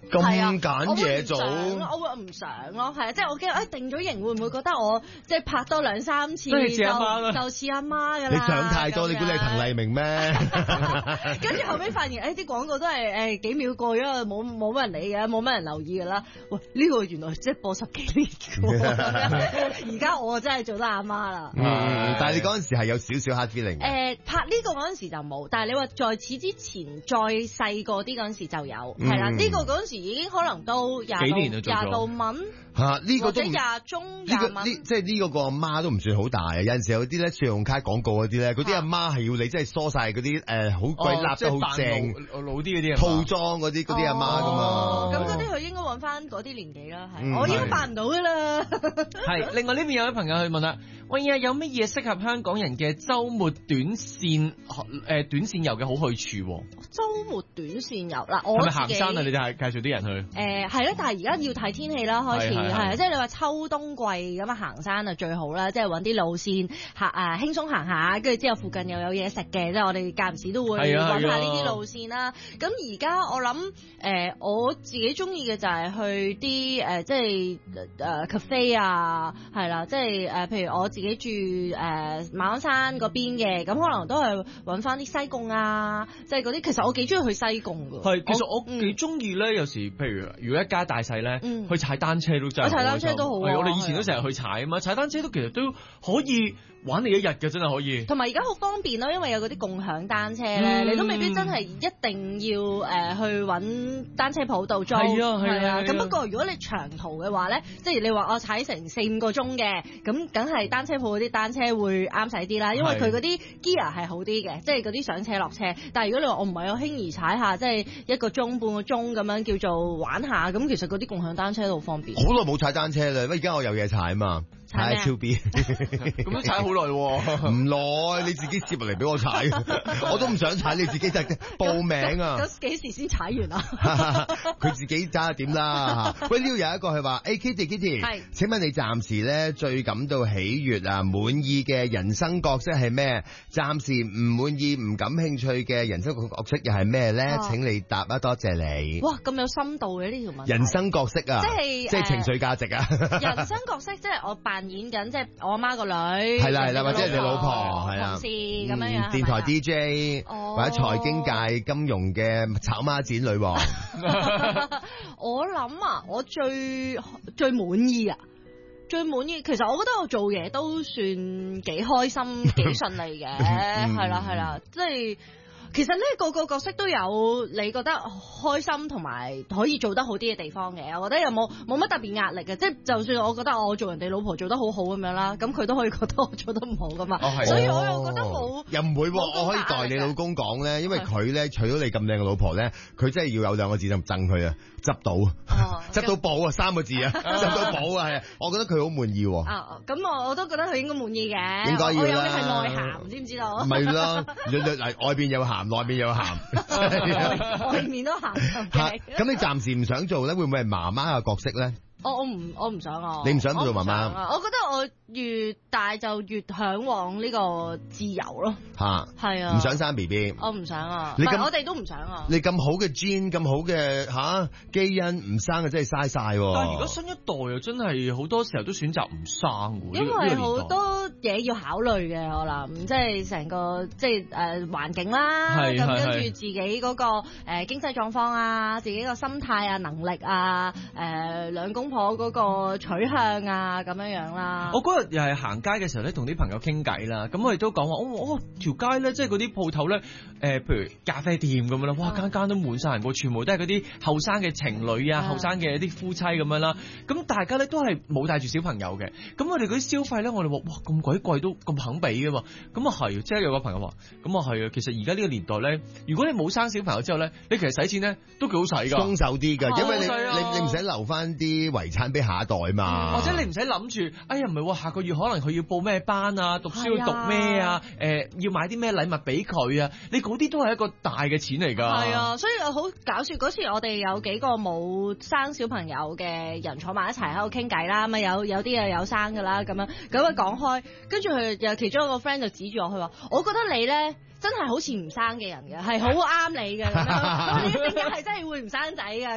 咁揀嘢做， 我會唔想咯，係啊，即係我驚定咗型會唔會覺得我即係拍多2-3次就似阿媽㗎啦？ 你想太多，你估你係滕麗明咩？ 跟住後尾發現啲廣告都係幾秒過咗，冇乜人理嘅，冇乜人留意㗎啦。喂，呢個原來即係播10幾年㗎，而家我真係做得阿媽啦。 但係你嗰陣時係有少少 hard feeling。 拍呢個嗰陣時就冇，但係你話在此之前再細個啲嗰陣時就有，係啦。呢個嗰陣時已經可能都廿到蚊嚇，呢個都廿中20蚊。 即係呢個阿媽都唔算好大啊！有陣時有啲咧信用卡廣告嗰啲咧，嗰啲阿媽係要你即係梳晒嗰啲好鬼立得好正老啲嗰啲套裝嗰啲阿媽㗎嘛。 咁嗰啲佢應該揾翻嗰啲年紀啦，係我應該扮唔到㗎啦。 係，另外呢邊有位朋友去問啦，喂呀，有乜嘢適合香港人嘅週末短線遊嘅好去處？ 週末短線遊嗱，我係咪行山啊？你哋係介紹啲人去？ 係啦，但係而家要睇天氣啦，開始係啊，即係你話秋冬季咁啊行山啊最好啦，即係揾啲路線輕鬆行下，跟住之後附近又有嘢食嘅，即係我哋間唔時都會揾下呢啲路線啦。咁而家我諗我自己中意嘅就係去啲即係cafe 啊，係啦，即係譬如我自己住馬鞍山嗰邊嘅，咁可能都係揾翻啲西貢啊，即係嗰啲。其實我幾中意去西貢㗎。 係，其實我幾中意咧。有時譬如果一家大細咧，去踩單車都真係。 踩單車都好啊。 我哋以前都成日去踩啊嘛，踩單車都其實都可以玩你一日嘅，真係可以。 同埋而家好方便咯，因為有嗰啲共享單車咧，你都未必真係一定要去揾單車鋪度租。係啊。咁不過如果你長途嘅話咧，即係你話我踩成4-5個鐘嘅，咁梗係單車鋪嗰啲單車會啱使啲啦，因為佢嗰啲 gear 係好啲嘅，即係嗰啲上車落車。但係如果你話我唔係我輕易踩下，即係1個鐘半個鐘咁樣叫做玩下，咁其實嗰啲共享單車都好方便。 好耐冇踩單車啦，因為而家我有嘢踩啊嘛。踩超 B， 咁都踩好耐喎。 唔耐，你自己接嚟俾我踩，我都唔想踩，你自己就報名啊。 咁幾時先踩完啊？ 佢自己揸點啦。喂，呢度有一個係話，Kitty， 係，請問你暫時咧最感到喜悅啊、滿意嘅人生角色係咩？暫時唔滿意、唔感興趣嘅人生角色又係咩咧？請你答啊，多謝你。 哇，咁有深度嘅呢條問題。 人生角色啊，即係情緒價值啊。 人生角色即係我扮演緊，即係我阿媽個女， 係啦，或者係你老婆，係啦， 同事咁樣， 電台 DJ，或者財經界金融嘅炒孖展女王。 我諗啊，我最滿意啊，最滿意。其實我覺得我做嘢都算幾開心、幾順利嘅，係啦，即係。其實咧個角色都有你覺得開心同埋可以做得好啲嘅地方嘅，我覺得又冇乜特別壓力嘅，即係就算我覺得我做人哋老婆做得好好咁樣啦，咁佢都可以覺得我做得唔好噶嘛，所以我又覺得冇又唔會，我可以代你老公講咧，因為佢咧娶到你咁靚嘅老婆咧，佢真係要有2個字就贈佢啊，執到寶啊3個字啊，執到寶啊，係，我覺得佢好滿意。 咁我都覺得佢應該滿意嘅， 應該要啦。 我有嘅係內涵，知唔知道？ 唔係啦，外邊有鹹，內邊有鹹， 外面都鹹。 咁你暫時唔想做咧，會唔會係媽媽嘅角色咧？ 我唔想啊！ 你唔想做媽媽？ 我覺得我越大就越向往呢個自由咯。係啊， 唔想生 BB。 我唔想啊， 我哋都唔想啊。 你咁好嘅 gene， 咁好嘅基因，唔生嘅真係嘥晒。 但係如果新一代又真係好多時候都選擇唔生喎， 因為好多嘢要考慮嘅，我諗即係成個即係環境啦，咁跟住自己嗰個經濟狀況啊，自己個心態啊、能力啊，兩公婆嗰個取向啊，咁樣啦。 我嗰日又係行街嘅時候咧，同啲朋友傾偈啦，咁我哋都講話，條街咧，即係嗰啲鋪頭咧，譬如咖啡店咁樣啦，哇，間間都滿晒人喎，全部都係嗰啲後生嘅情侶啊，後生嘅啲夫妻咁樣啦，咁大家咧都係冇帶住小朋友嘅，咁我哋嗰啲消費咧，我哋話哇咁鬼貴都咁肯俾嘅嘛，咁啊係，即係有個朋友話，咁啊係啊，其實而家呢個年代咧，如果你冇生小朋友之後咧，你其實使錢咧都幾好使㗎， 鬆手啲㗎，因為你唔使留翻啲遺產俾下一代嘛， 或者你唔使諗住，哎呀唔係喎，下個月可能佢要報咩班啊，讀書要讀咩啊，要買啲咩禮物俾佢啊，你嗰啲都係一個大嘅錢嚟㗎。 係啊，所以好搞笑嗰次我哋有幾個冇生小朋友嘅人坐埋一齊喺度傾偈啦，咁啊有啲啊有生㗎啦，咁啊講開，跟住佢有其中一個 friend 就指住我，佢話：我覺得你咧真係好似唔生嘅人嘅，係好啱你嘅咁樣，你一定係真係會唔生仔嘅。